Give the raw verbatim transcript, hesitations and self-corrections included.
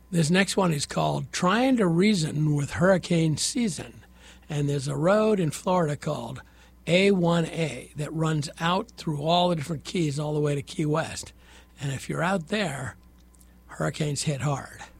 This next one is called Trying to Reason with Hurricane Season. And there's a road in Florida called A one A that runs out through all the different keys all the way to Key West. And if you're out there, hurricanes hit hard.